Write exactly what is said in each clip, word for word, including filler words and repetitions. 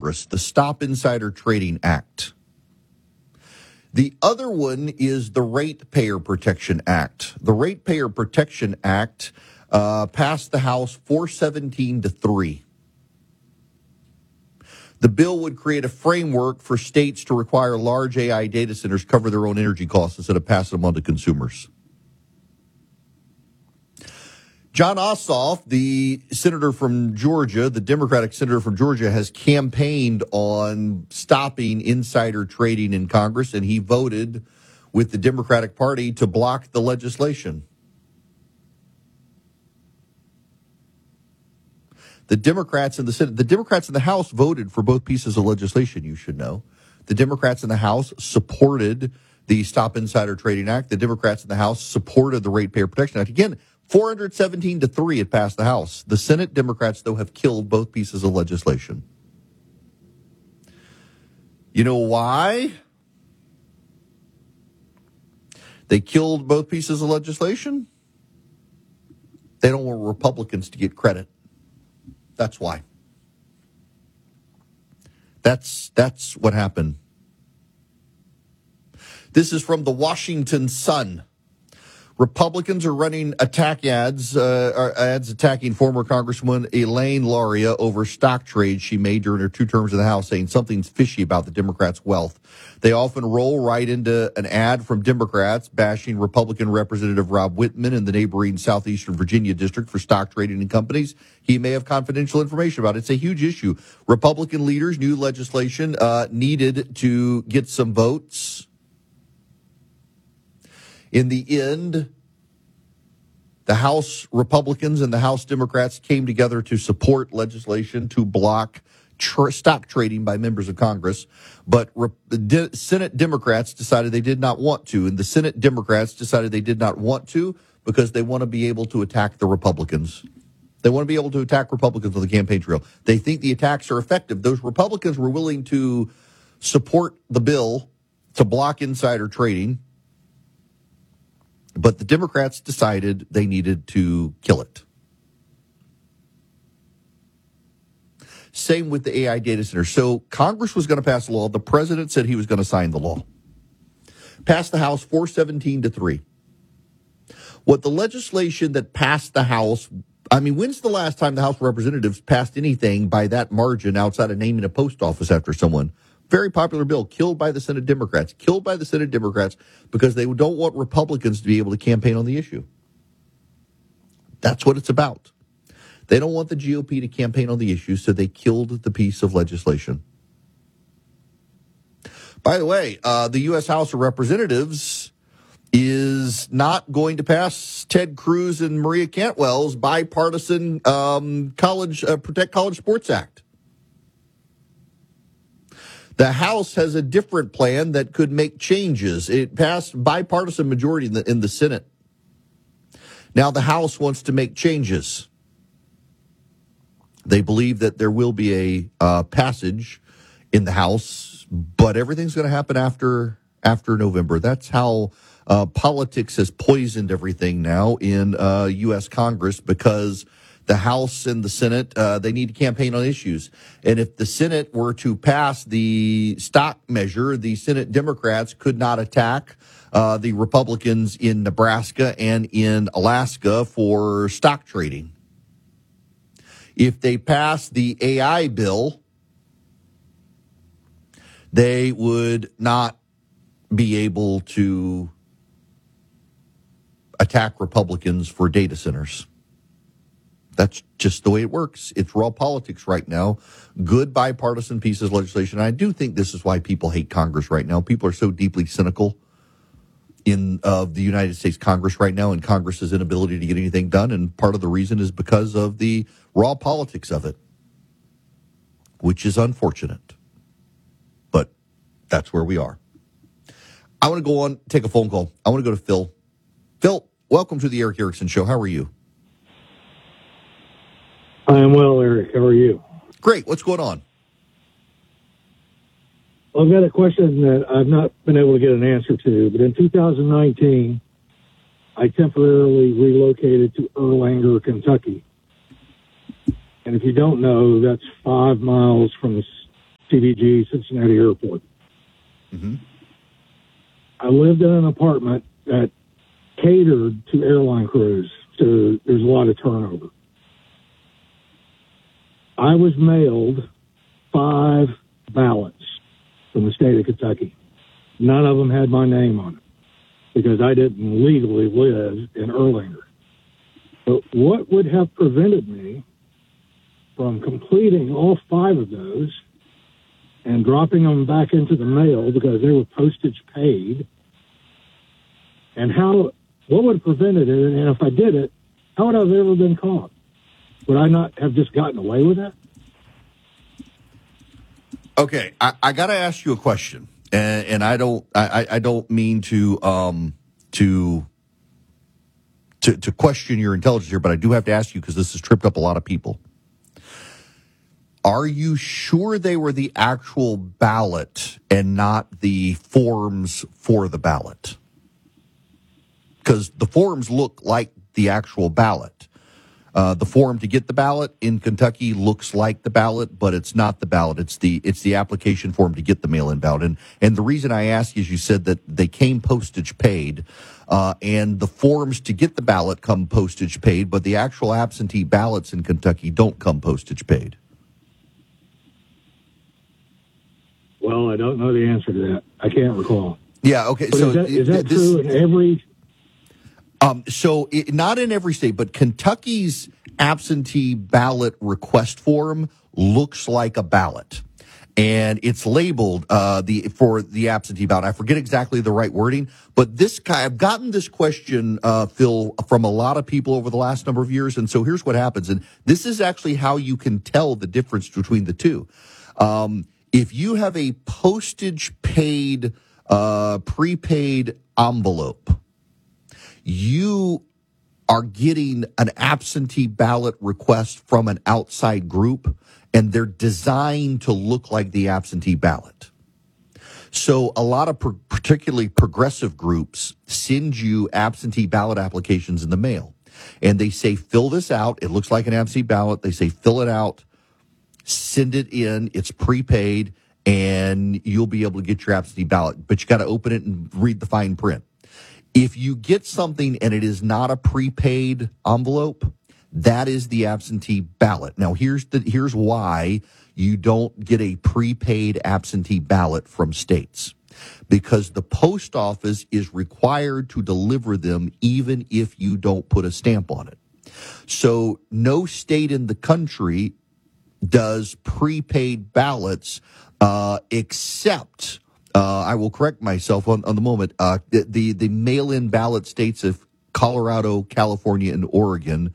Congress, the Stop Insider Trading Act. The other one is the Ratepayer Protection Act. The Ratepayer Protection Act uh, passed the House four seventeen to three. The bill would create a framework for states to require large A I data centers cover their own energy costs instead of passing them on to consumers. John Ossoff, the senator from Georgia, the Democratic senator from Georgia, has campaigned on stopping insider trading in Congress, and he voted with the Democratic Party to block the legislation. The Democrats in the Senate, the Democrats in the House voted for both pieces of legislation, you should know. The Democrats in the House supported the Stop Insider Trading Act. The Democrats in the House supported the Ratepayer Protection Act. Again, four seventeen to three, it passed the House. The Senate Democrats, though, have killed both pieces of legislation. You know why they killed both pieces of legislation? They don't want Republicans to get credit. That's why. That's that's what happened. This is from the Washington Sun. Republicans are running attack ads, uh, ads attacking former Congresswoman Elaine Luria over stock trades she made during her two terms in the House, saying something's fishy about the Democrats' wealth. They often roll right into an ad from Democrats bashing Republican Representative Rob Whitman in the neighboring southeastern Virginia district for stock trading in companies he may have confidential information about. It's a huge issue. Republican leaders, new legislation uh, needed to get some votes. In the end, the House Republicans and the House Democrats came together to support legislation to block tr- stock trading by members of Congress. But Re- the De- Senate Democrats decided they did not want to. And the Senate Democrats decided they did not want to because they want to be able to attack the Republicans. They want to be able to attack Republicans on the campaign trail. They think the attacks are effective. Those Republicans were willing to support the bill to block insider trading. But the Democrats decided they needed to kill it. Same with the A I data center. So Congress was going to pass a law. The president said he was going to sign the law. Passed the House four seventeen to three. What the legislation that passed the House, I mean, when's the last time the House of Representatives passed anything by that margin outside of naming a post office after someone? Very popular bill, killed by the Senate Democrats, killed by the Senate Democrats because they don't want Republicans to be able to campaign on the issue. That's what it's about. They don't want the G O P to campaign on the issue, so they killed the piece of legislation. By the way, uh, the U S House of Representatives is not going to pass Ted Cruz and Maria Cantwell's bipartisan um, college uh, Protect College Sports Act. The House has a different plan that could make changes. It passed bipartisan majority in the, in the Senate. Now the House wants to make changes. They believe that there will be a uh, passage in the House, but everything's going to happen after after November. That's how uh, politics has poisoned everything now in uh, U S Congress because the House and the Senate, uh, they need to campaign on issues. And if the Senate were to pass the stock measure, the Senate Democrats could not attack uh, the Republicans in Nebraska and in Alaska for stock trading. If they pass the A I bill, they would not be able to attack Republicans for data centers. That's just the way it works. It's raw politics right now. Good bipartisan pieces of legislation. I do think this is why people hate Congress right now. People are so deeply cynical in uh, the United States Congress right now and Congress's inability to get anything done. And part of the reason is because of the raw politics of it, which is unfortunate. But that's where we are. I want to go on, take a phone call. I want to go to Phil. Phil, welcome to the Erick Erickson Show. How are you? I am well, Eric. How are you? Great. What's going on? Well, I've got a question that I've not been able to get an answer to, but in two thousand nineteen, I temporarily relocated to Erlanger, Kentucky. And if you don't know, that's five miles from the C D G, Cincinnati Airport. Mm-hmm. I lived in an apartment that catered to airline crews, so there's a lot of turnover. I was mailed five ballots from the state of Kentucky. None of them had my name on it because I didn't legally live in Erlanger. But what would have prevented me from completing all five of those and dropping them back into the mail because they were postage paid? And how, what would have prevented it? And if I did it, how would I have ever been caught? Would I not have just gotten away with that? Okay, I, I got to ask you a question, and, and I don't, I, I don't mean to, um, to, to, to question your intelligence here, but I do have to ask you because this has tripped up a lot of people. Are you sure they were the actual ballot and not the forms for the ballot? Because the forms look like the actual ballot. Uh, the form to get the ballot in Kentucky looks like the ballot, but it's not the ballot. It's the it's the application form to get the mail-in ballot. And and the reason I ask is you said that they came postage paid, uh, and the forms to get the ballot come postage paid, but the actual absentee ballots in Kentucky don't come postage paid. Well, I don't know the answer to that. I can't recall. Yeah. Okay. But so is that, is that this, true in every? Um, so it, not in every state, but Kentucky's absentee ballot request form looks like a ballot, and it's labeled uh, the for the absentee ballot. I forget exactly the right wording, but this guy, I've gotten this question, uh, Phil, from a lot of people over the last number of years, and so here's what happens, and this is actually how you can tell the difference between the two. Um, if you have a postage paid, uh, prepaid envelope, you are getting an absentee ballot request from an outside group, and they're designed to look like the absentee ballot. So a lot of pro- particularly progressive groups send you absentee ballot applications in the mail, and they say, fill this out. It looks like an absentee ballot. They say, fill it out, send it in. It's prepaid, and you'll be able to get your absentee ballot, but you got to open it and read the fine print. If you get something and it is not a prepaid envelope, that is the absentee ballot. Now, here's the here's why you don't get a prepaid absentee ballot from states. Because the post office is required to deliver them even if you don't put a stamp on it. So no state in the country does prepaid ballots uh, except... Uh, I will correct myself on, on the moment. Uh, the, the, the mail-in ballot states of Colorado, California, and Oregon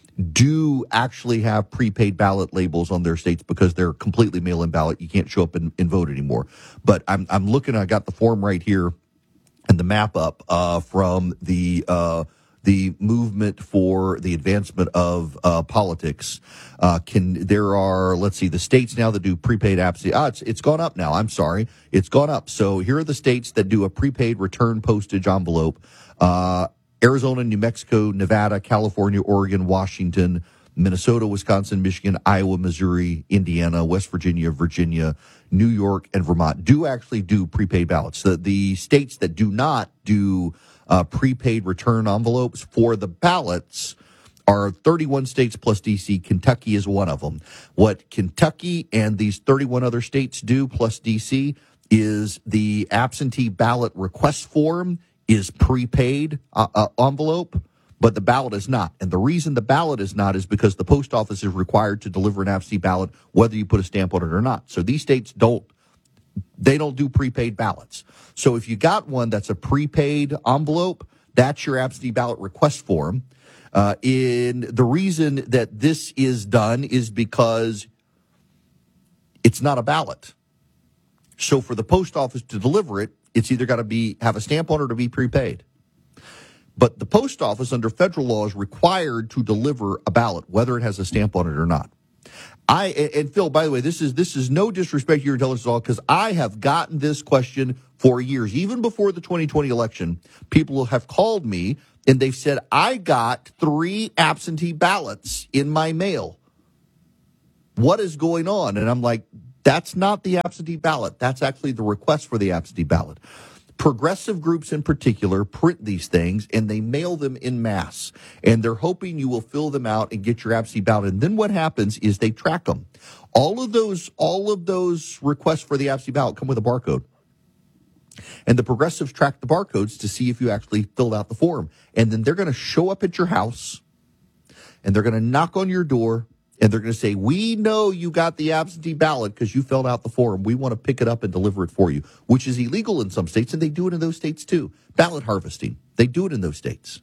do actually have prepaid ballot labels on their states because they're completely mail-in ballot. You can't show up and, and vote anymore. But I'm I'm looking. I got the form right here and the map up uh, from the uh, the movement for the advancement of uh, politics. Uh, can there are let's see the states now that do prepaid absentee. Ah, it's it's gone up now. I'm sorry, it's gone up. So here are the states that do a prepaid return postage envelope: uh, Arizona, New Mexico, Nevada, California, Oregon, Washington, Minnesota, Wisconsin, Michigan, Iowa, Missouri, Indiana, West Virginia, Virginia, New York, and Vermont do actually do prepaid ballots. The the states that do not do uh, prepaid return envelopes for the ballots are thirty-one states plus D C. Kentucky is one of them. What Kentucky and these thirty-one other states do plus D C is the absentee ballot request form is prepaid uh, uh, envelope, but the ballot is not. And the reason the ballot is not is because the post office is required to deliver an absentee ballot whether you put a stamp on it or not. So these states don't They don't do prepaid ballots. So if you got one that's a prepaid envelope, that's your absentee ballot request form. Uh, in the reason that this is done is because it's not a ballot. So for the post office to deliver it, it's either got to be have a stamp on it or be prepaid. But the post office under federal law is required to deliver a ballot, whether it has a stamp on it or not. I and Phil, by the way, this is this is no disrespect to your intelligence at all, because I have gotten this question for years, even before the twenty twenty election. People have called me and they've said, I got three absentee ballots in my mail. What is going on? And I'm like, That's not the absentee ballot. That's actually the request for the absentee ballot. Progressive groups in particular print these things and they mail them in mass. And they're hoping you will fill them out and get your absentee ballot. And then what happens is they track them. All of those, all of those requests for the absentee ballot come with a barcode. And the progressives track the barcodes to see if you actually filled out the form. And then they're going to show up at your house and they're going to knock on your door and they're going to say, we know you got the absentee ballot because you filled out the form. We want to pick it up and deliver it for you, which is illegal in some states, and they do it in those states too. Ballot harvesting, they do it in those states.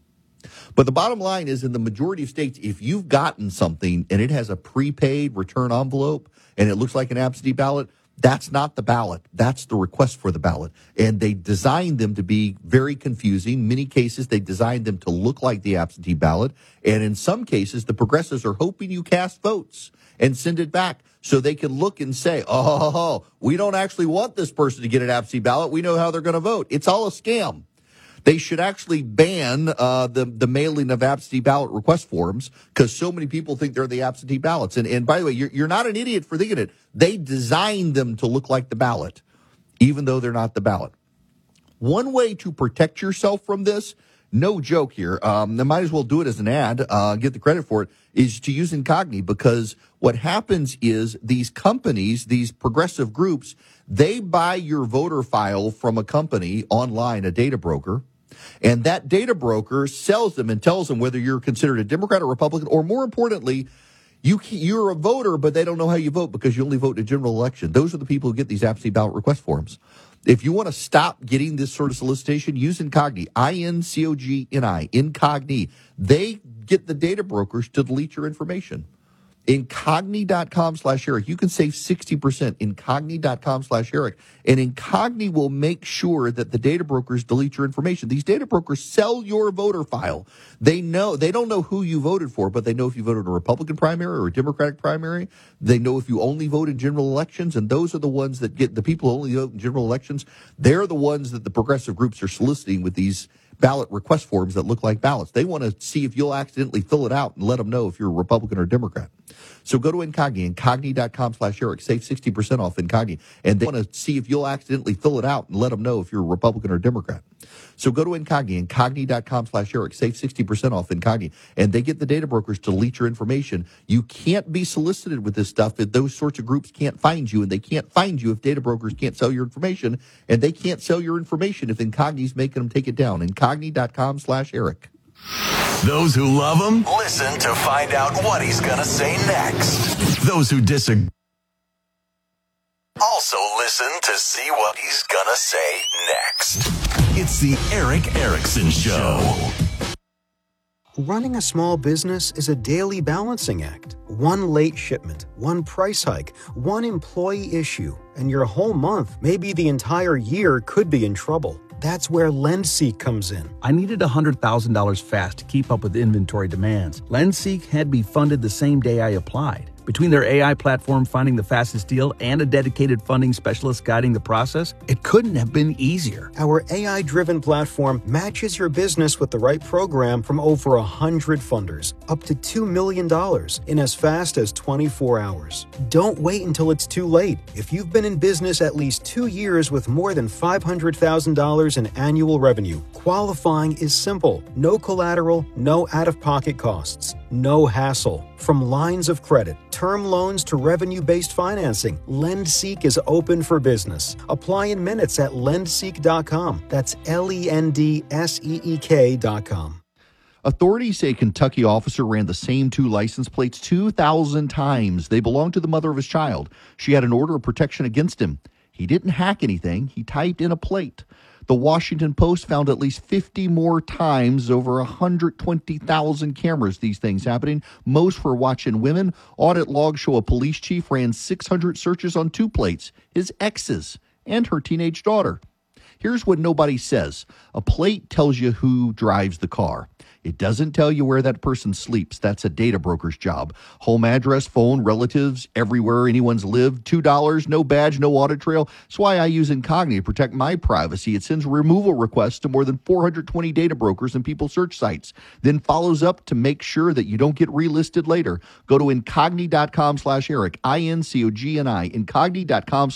But the bottom line is, in the majority of states, if you've gotten something and it has a prepaid return envelope and it looks like an absentee ballot, that's not the ballot. That's the request for the ballot. And they designed them to be very confusing. In many cases, they designed them to look like the absentee ballot. And in some cases, the progressives are hoping you cast votes and send it back so they can look and say, oh, we don't actually want this person to get an absentee ballot. We know how they're going to vote. It's all a scam. They should actually ban uh, the, the mailing of absentee ballot request forms because so many people think they're the absentee ballots. And, and by the way, you're, you're not an idiot for thinking it. They designed them to look like the ballot, even though they're not the ballot. One way to protect yourself from this, no joke here, um, they might as well do it as an ad, uh, get the credit for it, is to use Incogni, because what happens is these companies, these progressive groups, they buy your voter file from a company online, a data broker. And that data broker sells them and tells them whether you're considered a Democrat or Republican, or more importantly, you, you're a voter, but they don't know how you vote because you only vote in a general election. Those are the people who get these absentee ballot request forms. If you want to stop getting this sort of solicitation, use Incogni, I N C O G N I, Incogni. They get the data brokers to delete your information. Incogni.com slash Eric. You can save sixty percent. Incogni.com slash Eric. And Incogni will make sure that the data brokers delete your information. These data brokers sell your voter file. They know, they don't know who you voted for, but they know if you voted in a Republican primary or a Democratic primary. They know if you only vote in general elections. And those are the ones that get, the people who only vote in general elections, they're the ones that the progressive groups are soliciting with these ballot request forms that look like ballots. They want to see if you'll accidentally fill it out and let them know if you're a Republican or Democrat. So go to Incogni, Incogni.com slash Eric. Save sixty percent off Incogni. And they want to see if you'll accidentally fill it out and let them know if you're a Republican or Democrat. So go to Incogni, Incogni.com slash Eric. Save sixty percent off Incogni. And they get the data brokers to delete your information. You can't be solicited with this stuff if those sorts of groups can't find you. And they can't find you if data brokers can't sell your information. And they can't sell your information if Incogni's making them take it down. Incogni.com slash Eric. Those who love him, listen to find out what he's going to say next. Those who disagree, also listen to see what he's going to say next. It's the Erick Erickson Show. Running a small business is a daily balancing act. One late shipment, one price hike, one employee issue, and your whole month, maybe the entire year, could be in trouble. That's where LendSeek comes in. I needed one hundred thousand dollars fast to keep up with inventory demands. LendSeek had me funded the same day I applied. Between their A I platform finding the fastest deal and a dedicated funding specialist guiding the process, it couldn't have been easier. Our A I-driven platform matches your business with the right program from over one hundred funders, up to two million dollars in as fast as twenty-four hours. Don't wait until it's too late. If you've been in business at least two years with more than five hundred thousand dollars in annual revenue, qualifying is simple. No collateral, no out-of-pocket costs, no hassle. From lines of credit, term loans to revenue-based financing, LendSeek is open for business. Apply in minutes at lendseek dot com. That's L E N D S E E K dot com. Authorities say a Kentucky officer ran the same two license plates two thousand times. They belonged to the mother of his child. She had an order of protection against him. He didn't hack anything. He typed in a plate. The Washington Post found at least fifty more times, over one hundred twenty thousand cameras, these things happening, most for watching women. Audit logs show a police chief ran six hundred searches on two plates, his ex's and her teenage daughter. Here's what nobody says. A plate tells you who drives the car. It doesn't tell you where that person sleeps. That's a data broker's job. Home address, phone, relatives, everywhere anyone's lived. two dollars, no badge, no audit trail. That's why I use Incogni to protect my privacy. It sends removal requests to more than four hundred twenty data brokers and people search sites, then follows up to make sure that you don't get relisted later. Go to Incogni.com slash Eric, I N C O G N I, Incogni.com